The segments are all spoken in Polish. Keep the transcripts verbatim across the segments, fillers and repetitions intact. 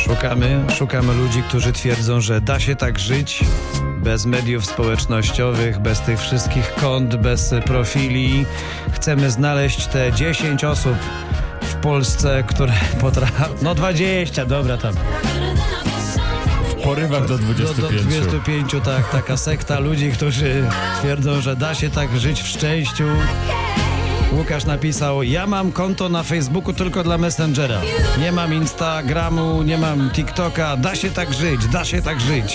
Szukamy, szukamy ludzi, którzy twierdzą, że da się tak żyć bez mediów społecznościowych, bez tych wszystkich kont, bez profili. Chcemy znaleźć te dziesięć osób w Polsce, które potrafią... No dwadzieścia, dobra tam. W porywach do dwudziestu pięciu. Do, do dwudziestu pięciu, tak, taka sekta ludzi, którzy twierdzą, że da się tak żyć w szczęściu. Łukasz napisał: ja mam konto na Facebooku tylko dla Messengera. Nie mam Instagramu, nie mam TikToka. Da się tak żyć, da się tak żyć.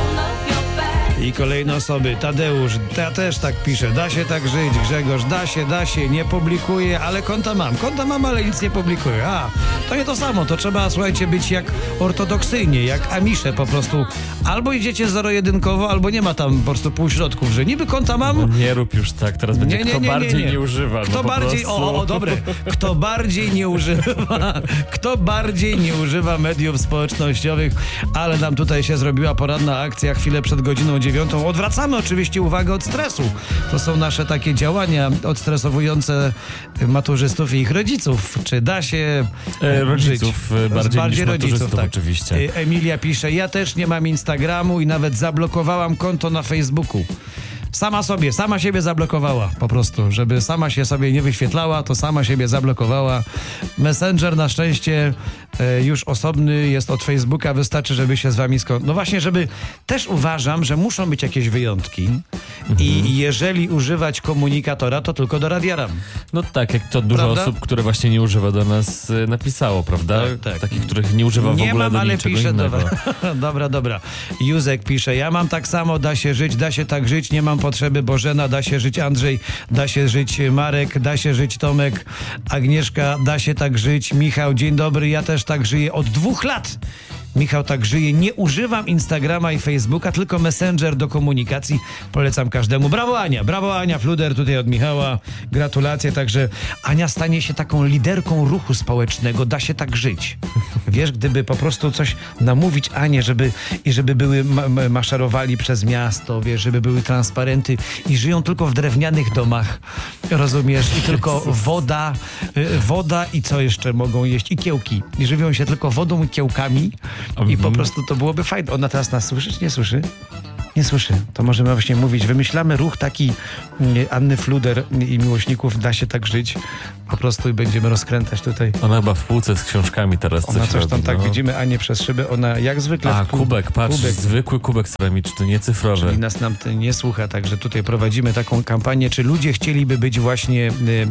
I kolejne osoby. Tadeusz, ja też tak piszę. Da się tak żyć. Grzegorz, da się, da się. Nie publikuję, ale konta mam. Konta mam, ale nic nie publikuję. A, to nie to samo. To trzeba, słuchajcie, być jak ortodoksyjnie, jak Amisze po prostu. Albo idziecie zero-jedynkowo, albo nie ma tam po prostu półśrodków, że niby konta mam. No nie rób już tak. Teraz będzie nie, nie, kto nie, bardziej nie, nie. nie używa. Kto no bardziej, prostu... o, o, dobre. Kto bardziej nie używa, kto bardziej nie używa mediów społecznościowych, ale nam tutaj się zrobiła poranna akcja chwilę przed godziną dziewiątą. Odwracamy oczywiście uwagę od stresu. To są nasze takie działania odstresowujące maturzystów i ich rodziców. Czy da się e, rodziców żyć? bardziej, bardziej niż rodziców, tak. Oczywiście. Emilia pisze: ja też nie mam Instagramu i nawet zablokowałam konto na Facebooku. Sama sobie, sama siebie zablokowała po prostu, żeby sama się sobie nie wyświetlała, to sama siebie zablokowała. Messenger na szczęście e, już osobny jest od Facebooka, wystarczy, żeby się z wami skon... No właśnie, żeby też uważam, że muszą być jakieś wyjątki mhm. i jeżeli używać komunikatora, to tylko do Radia RAM. No tak, jak to dużo Prawda? osób, które właśnie nie używa, do nas y, napisało, prawda? Tak, tak. Takich, których nie używa w nie ogóle mam, do ale niczego pisze, innego. Dobra. dobra, dobra. Józek pisze: ja mam tak samo, da się żyć, da się tak żyć, nie mam potrzeby. Bożena, da się żyć. Andrzej, da się żyć. Marek, da się żyć. Tomek, Agnieszka, da się tak żyć. Michał, dzień dobry, ja też tak żyję od dwóch lat. Michał tak żyje. Nie używam Instagrama i Facebooka, tylko Messenger do komunikacji. Polecam każdemu. Brawo Ania, brawo Ania Fluder tutaj od Michała. Gratulacje. Także Ania stanie się taką liderką ruchu społecznego. Da się tak żyć. Wiesz, gdyby po prostu coś namówić Anię, żeby i żeby były ma- ma- maszerowali przez miasto, wiesz, żeby były transparenty i żyją tylko w drewnianych domach. Rozumiesz? I tylko woda, y, woda i co jeszcze mogą jeść? I kiełki. I żywią się tylko wodą i kiełkami. I po prostu to byłoby fajne. Ona teraz nas słyszy, czy nie słyszy? Nie słyszy. To możemy właśnie mówić. Wymyślamy ruch taki Anny Fluder i miłośników Da się tak żyć. Po prostu i będziemy rozkręcać tutaj. Ona chyba w półce z książkami teraz Ona coś coś tam robi, tak, no. widzimy Anię przez szybę. Ona jak zwykle... A, w kub- kubek, patrz, kubek. zwykły kubek ceramiczny, nie cyfrowy. I nas nam nie słucha, także tutaj prowadzimy taką kampanię. Czy ludzie chcieliby być właśnie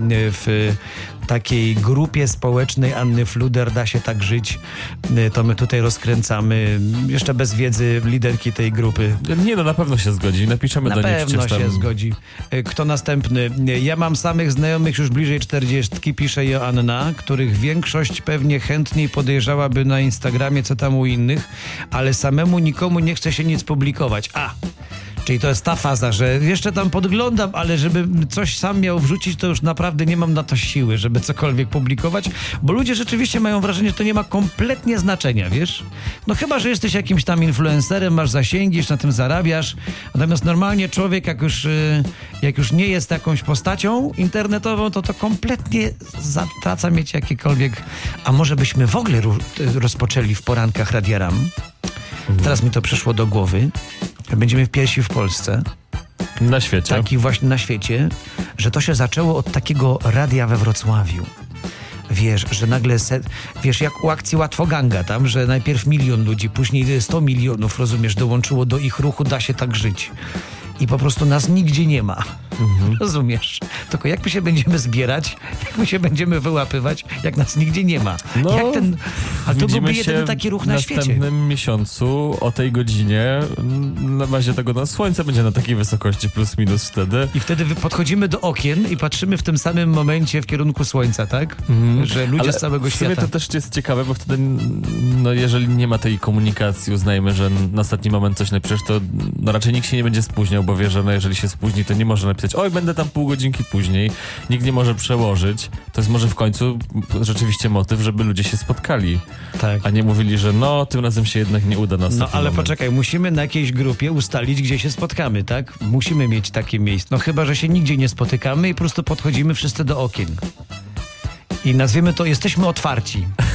w takiej grupie społecznej Anny Fluder, Da się tak żyć? To my tutaj rozkręcamy. Jeszcze bez wiedzy liderki tej grupy. Nie no, na pewno się zgodzi. Napiszemy Na do niej pewno przecież się tam... zgodzi. Kto następny? Ja mam samych znajomych już bliżej czterdziestki, pisze Joanna, których większość pewnie chętniej podejrzałaby na Instagramie, co tam u innych, ale samemu nikomu nie chce się nic publikować. A! Czyli to jest ta faza, że jeszcze tam podglądam, ale żeby coś sam miał wrzucić, to już naprawdę nie mam na to siły, żeby cokolwiek publikować, bo ludzie rzeczywiście mają wrażenie, że to nie ma kompletnie znaczenia, wiesz? No chyba, że jesteś jakimś tam influencerem, masz zasięgi, już na tym zarabiasz, natomiast normalnie człowiek, jak już, jak już nie jest jakąś postacią internetową, to to kompletnie zatraca mieć jakiekolwiek... A może byśmy w ogóle ru- rozpoczęli w porankach Radia RAM? Teraz mi to przyszło do głowy. Będziemy pierwsi w Polsce. Na świecie. Taki właśnie na świecie, że to się zaczęło od takiego radia we Wrocławiu. Wiesz, że nagle, set, wiesz, jak u akcji Łatwoganga tam, że najpierw milion ludzi, później sto milionów, rozumiesz, dołączyło do ich ruchu Da się tak żyć. I po prostu nas nigdzie nie ma. Mhm. Rozumiesz? Tylko jak my się będziemy zbierać, jak my się będziemy wyłapywać, jak nas nigdzie nie ma. No, jak ten, a to byłby jedyny taki ruch na w świecie. następnym miesiącu o tej godzinie na bazie tego, no słońce będzie na takiej wysokości plus minus wtedy. I wtedy podchodzimy do okien i patrzymy w tym samym momencie w kierunku słońca, tak? Mhm. Że ludzie Ale z całego w sumie świata. to też jest ciekawe, bo wtedy, no jeżeli nie ma tej komunikacji, uznajmy, że na ostatni moment coś napiszesz, to no, raczej nikt się nie będzie spóźniał, bo wie, że no, jeżeli się spóźni, to nie może napisać: oj, będę tam pół godzinki później. Nikt nie może przełożyć. To jest może w końcu rzeczywiście motyw, żeby ludzie się spotkali. Tak. A nie mówili, że no, tym razem się jednak nie uda na ostatni No ale moment. poczekaj, musimy na jakiejś grupie ustalić, gdzie się spotkamy, tak? Musimy mieć takie miejsce. No chyba, że się nigdzie nie spotykamy i po prostu podchodzimy wszyscy do okien. I nazwiemy to, jesteśmy otwarci.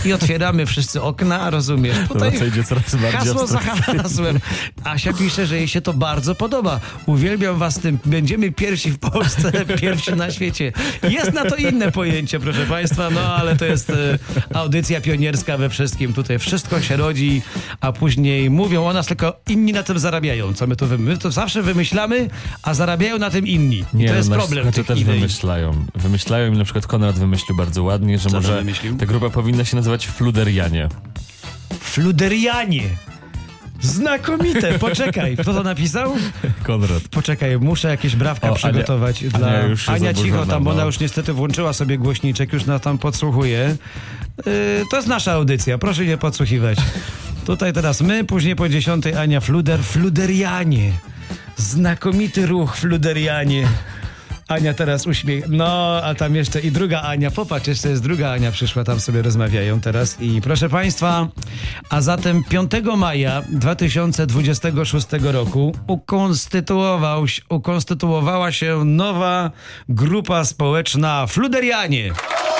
i otwieramy wszyscy okna, rozumiesz? Tutaj to idzie coraz bardziej hasło za abstrakcyjnie. hasłem. Asia pisze, że jej się to bardzo podoba. Uwielbiam was tym. Będziemy pierwsi w Polsce, pierwsi na świecie. Jest na to inne pojęcie, proszę państwa, no ale to jest e, audycja pionierska we wszystkim. Tutaj wszystko się rodzi, a później mówią o nas, tylko inni na tym zarabiają. Co my to, wy... my to zawsze wymyślamy, a zarabiają na tym inni. I Nie, to jest no, problem znaczy tych też idei. wymyślają. Wymyślają i na przykład Konrad wymyślił bardzo ładnie, że Co może wymyślił? ta grupa powinna się nazywać Fluderianie. Fluderianie. Znakomite, poczekaj. Kto to napisał? Konrad. Poczekaj, muszę jakieś brawka O, przygotować. Ania- dla... Ania już się Ania cicho zaburzona, tam, bo ona no. już niestety włączyła sobie głośniczek, już nas tam podsłuchuje. Yy, to jest nasza audycja, proszę nie podsłuchiwać. Tutaj teraz my, później po dziesiątej Ania Fluder. Fluderianie. Znakomity ruch, Fluderianie. Ania teraz uśmiech. No, a tam jeszcze i druga Ania. Popatrz, jeszcze jest druga Ania przyszła, tam sobie rozmawiają teraz. I proszę państwa, a zatem piątego maja dwa tysiące dwudziestego szóstego roku ukonstytuował, ukonstytuowała się nowa grupa społeczna Fluderianie.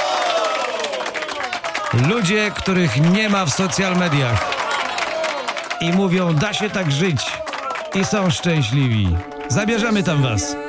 Ludzie, których nie ma w social mediach i mówią, da się tak żyć i są szczęśliwi. Zabierzemy tam was.